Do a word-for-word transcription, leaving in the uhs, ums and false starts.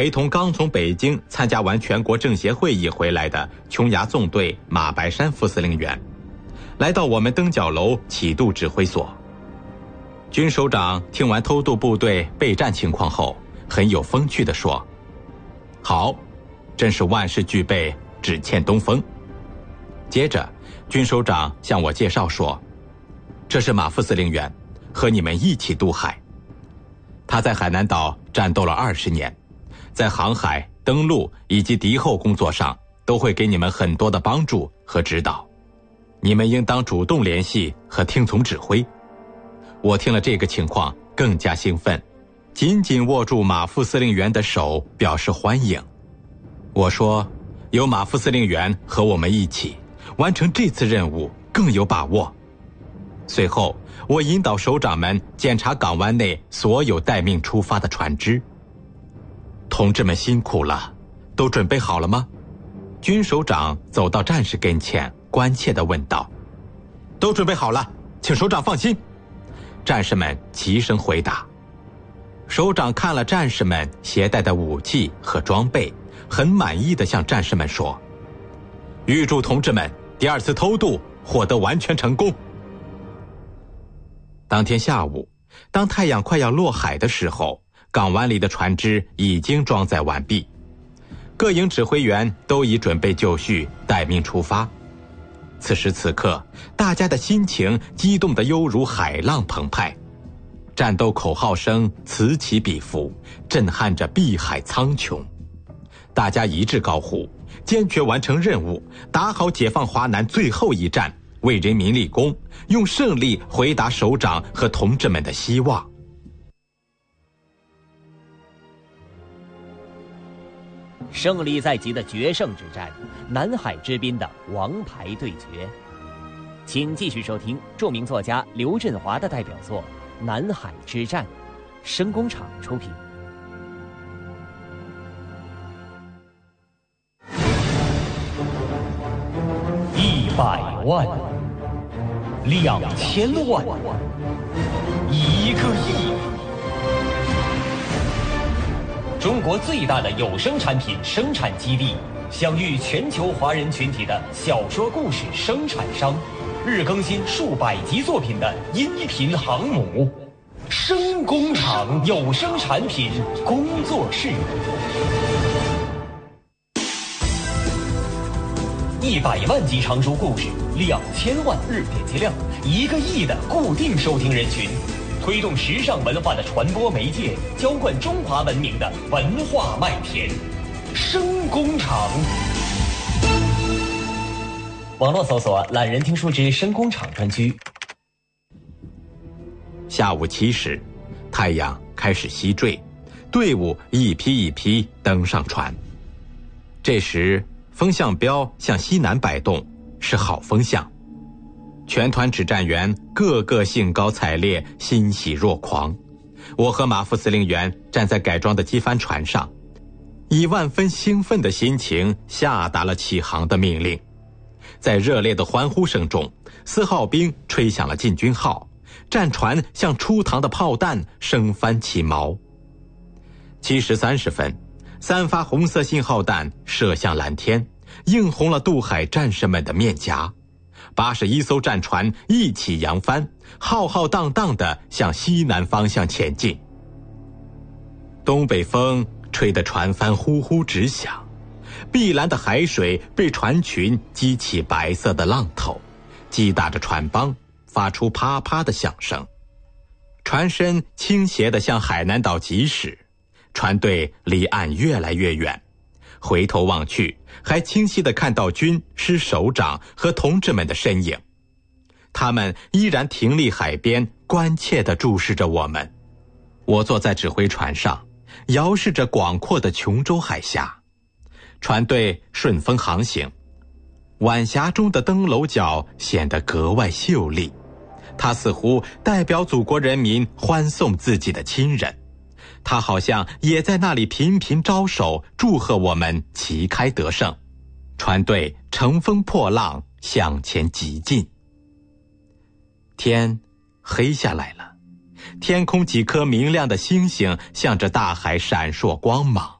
陪同刚从北京参加完全国政协会议回来的琼崖纵队马白山副司令员，来到我们登角楼启渡指挥所。军首长听完偷渡部队备战情况后，很有风趣地说：好，真是万事俱备，只欠东风。接着军首长向我介绍说，这是马副司令员，和你们一起渡海。他在海南岛战斗了二十年，在航海、登陆以及敌后工作上都会给你们很多的帮助和指导，你们应当主动联系和听从指挥。我听了这个情况更加兴奋，紧紧握住马副司令员的手表示欢迎。我说，有马副司令员和我们一起完成这次任务更有把握。随后我引导首长们检查港湾内所有待命出发的船只。同志们辛苦了，都准备好了吗？军首长走到战士跟前，关切地问道。都准备好了，请首长放心。战士们齐声回答。首长看了战士们携带的武器和装备，很满意地向战士们说，预祝同志们第二次偷渡获得完全成功。当天下午，当太阳快要落海的时候，港湾里的船只已经装载完毕，各营指挥员都已准备就绪，待命出发。此时此刻，大家的心情激动得犹如海浪澎湃，战斗口号声此起彼伏，震撼着碧海苍穹。大家一致高呼，坚决完成任务，打好解放华南最后一战，为人民立功，用胜利回答首长和同志们的希望。 胜利在即的决胜之战，南海之滨的王牌对决。请继续收听著名作家刘振华的代表作《南海之战》，声工厂出品。 一百万，两千万，一个亿。中国最大的有声产品生产基地，享誉全球华人群体的小说故事生产商，日更新数百集作品的音频航母，声工厂有声产品工作室。一百万集长书故事，两千万日点击量，一个亿的固定收听人群，推动时尚文化的传播媒介，浇灌中华文明的文化麦田。声工厂。网络搜索懒人听书之声工厂专区。 下午七时，太阳开始西坠，队伍一批一批登上船。这时风向标向西南摆动，是好风向。全团指战员个个兴高采烈，欣喜若狂。我和马副司令员站在改装的机帆船上，以万分兴奋的心情下达了起航的命令。在热烈的欢呼声中，四号兵吹响了进军号，战船像出膛的炮弹，升翻起锚。七时三十分，三发红色信号弹射向蓝天，映红了渡海战士们的面颊。八十一艘战船一起扬帆，浩浩荡荡地向西南方向前进。东北风吹得船帆呼呼直响，碧蓝的海水被船群激起白色的浪头，击打着船帮，发出啪啪的响声。船身倾斜地向海南岛疾驶，船队离岸越来越远。回头望去，还清晰地看到军师首长和同志们的身影，他们依然停立海边，关切地注视着我们。我坐在指挥船上，遥视着广阔的琼州海峡。船队顺风航行，晚霞中的灯楼角显得格外秀丽，它似乎代表祖国人民欢送自己的亲人。他好像也在那里频频招手，祝贺我们旗开得胜。船队乘风破浪向前急进。天黑下来了，天空几颗明亮的星星向着大海闪烁光芒。